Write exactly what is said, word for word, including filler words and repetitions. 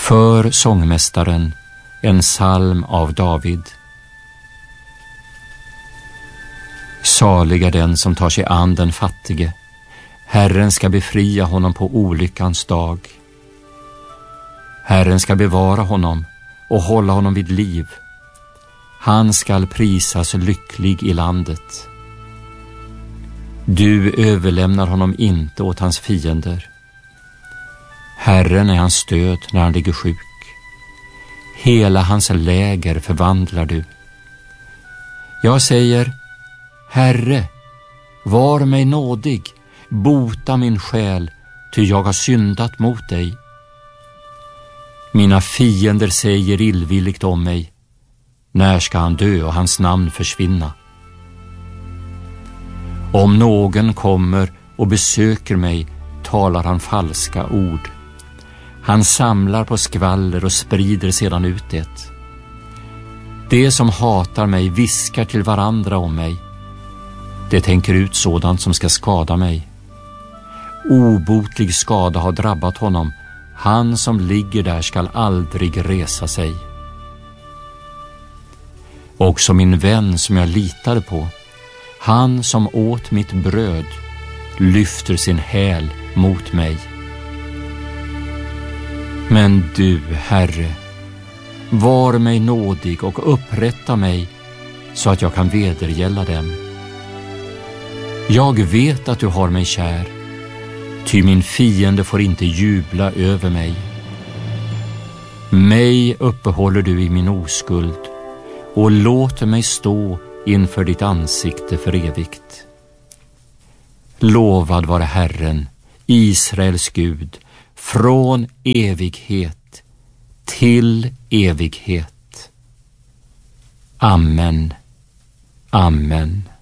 För sångmästaren en psalm av David. Salig är den som tar sig an den fattige. Herren ska befria honom på olyckans dag. Herren ska bevara honom och hålla honom vid liv. Han skall prisas lycklig i landet. Du överlämnar honom inte åt hans fiender. Herren är hans stöd när han ligger sjuk. Hela hans läger förvandlar du. Jag säger, Herre, var mig nådig, bota min själ, ty jag har syndat mot dig. Mina fiender säger illvilligt om mig, när ska han dö och hans namn försvinna? Om någon kommer och besöker mig talar han falska ord. Han samlar på skvaller och sprider sedan ut det. De som hatar mig viskar till varandra om mig. De tänker ut sådant som ska skada mig. Obotlig skada har drabbat honom. Han som ligger där skall aldrig resa sig. Också min vän som jag litade på, han som åt mitt bröd, lyfter sin häl mot mig. Men du, Herre, var mig nådig och upprätta mig så att jag kan vedergälla dem. Jag vet att du har mig kär, ty min fiende får inte jubla över mig. Mig uppehåller du i min oskuld och låter mig stå inför ditt ansikte för evigt. Lovad vare Herren, Israels Gud, från evighet till evighet. Amen. Amen.